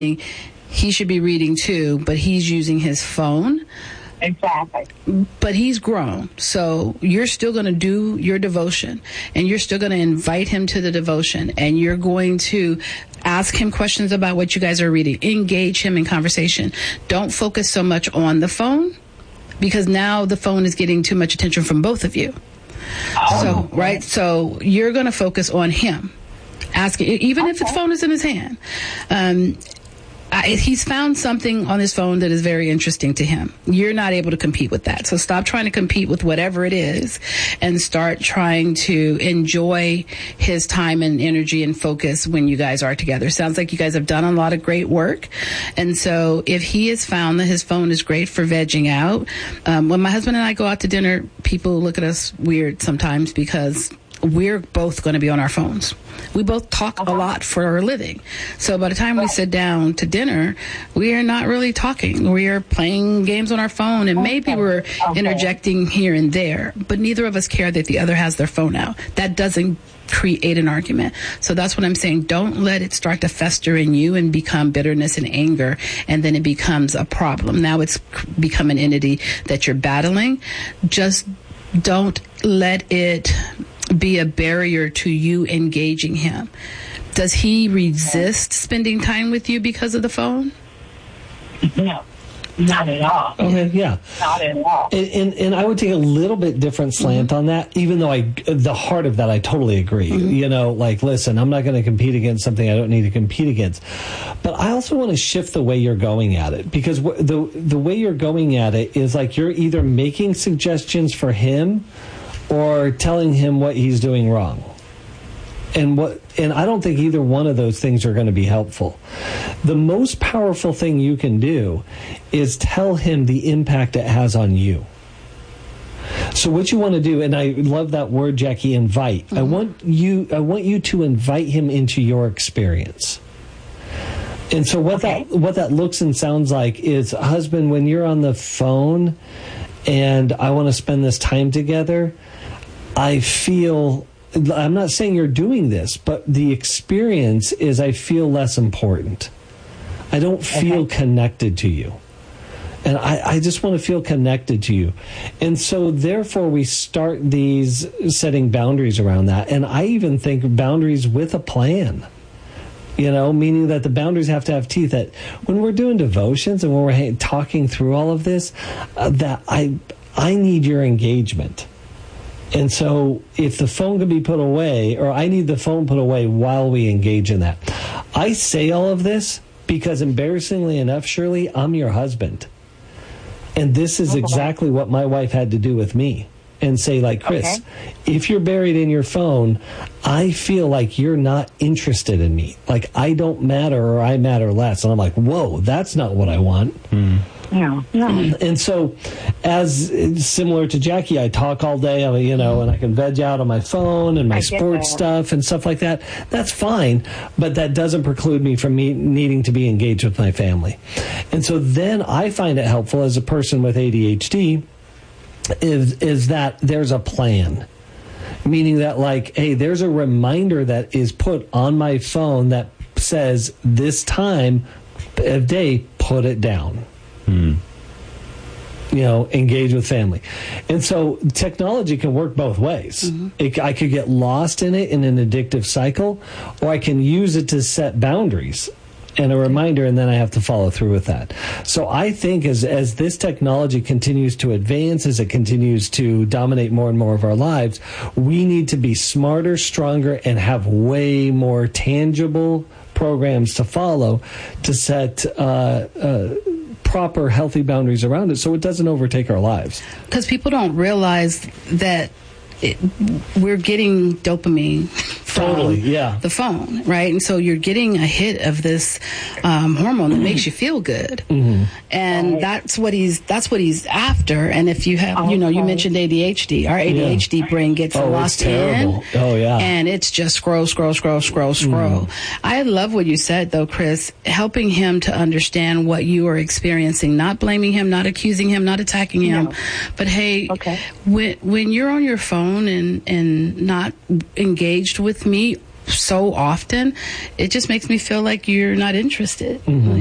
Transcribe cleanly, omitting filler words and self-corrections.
he should be reading too, but he's using his phone. Exactly. But he's grown. So you're still going to do your devotion, and you're still going to invite him to the devotion, and you're going to ask him questions about what you guys are reading. Engage him in conversation. Don't focus so much on the phone, because now the phone is getting too much attention from both of you. So you're going to focus on him. Asking, even if the phone is in his hand. He's found something on his phone that is very interesting to him. You're not able to compete with that. So stop trying to compete with whatever it is and start trying to enjoy his time and energy and focus when you guys are together. Sounds like you guys have done a lot of great work. And so if he has found that his phone is great for vegging out, when my husband and I go out to dinner, people look at us weird sometimes because we're both going to be on our phones. We both talk a lot for our living. So by the time we sit down to dinner, we are not really talking. We are playing games on our phone, and maybe we're interjecting here and there, but neither of us care that the other has their phone out. That doesn't create an argument. So that's what I'm saying. Don't let it start to fester in you and become bitterness and anger, and then it becomes a problem. Now it's become an entity that you're battling. Just don't let it be a barrier to you engaging him. Does he resist spending time with you because of the phone? No, not at all. Okay, yeah. Not at all. And I would take a little bit different slant on that, even though the heart of that, I totally agree. You know, like, listen, I'm not going to compete against something I don't need to compete against. But I also want to shift the way you're going at it, because the way you're going at it is like you're either making suggestions for him or telling him what he's doing wrong. And I don't think either one of those things are going to be helpful. The most powerful thing you can do is tell him the impact it has on you. So what you want to do, and I love that word, Jackie, invite. I want you to invite him into your experience. And so what that looks and sounds like is, husband, when you're on the phone and I want to spend this time together, I feel, I'm not saying you're doing this, but the experience is I feel less important. I don't feel connected to you. And I just want to feel connected to you. And so therefore we start these setting boundaries around that. And I even think boundaries with a plan. You know, meaning that the boundaries have to have teeth. That when we're doing devotions and when we're talking through all of this, that I need your engagement. And so if the phone can be put away, or I need the phone put away while we engage in that. I say all of this because, embarrassingly enough, Shirley, I'm your husband. And this is exactly what my wife had to do with me. And say, like, Chris, if you're buried in your phone, I feel like you're not interested in me. Like, I don't matter, or I matter less. And I'm like, whoa, that's not what I want. No. And so, as similar to Jackie, I talk all day, you know, and I can veg out on my phone and my sports stuff and stuff like that. That's fine, but that doesn't preclude me from needing to be engaged with my family. And so then I find it helpful as a person with ADHD is that there's a plan. Meaning that, like, hey, there's a reminder that is put on my phone that says this time of day, put it down. You know, engage with family. And so technology can work both ways. I could get lost in it in an addictive cycle, or I can use it to set boundaries and a reminder, and then I have to follow through with that. So I think as this technology continues to advance, as it continues to dominate more and more of our lives, we need to be smarter, stronger, and have way more tangible programs to follow to set proper, healthy boundaries around it so it doesn't overtake our lives. Because people don't realize that we're getting dopamine from the phone, right? And so you're getting a hit of this hormone that makes you feel good, and that's what he's after. And if you have, you know, you mentioned ADHD. Our ADHD brain gets lost in. And it's just scroll. I love what you said, though, Chris. Helping him to understand what you are experiencing, not blaming him, not accusing him, not attacking him, but hey, when you're on your phone and not engaged with me, so often, it just makes me feel like you're not interested.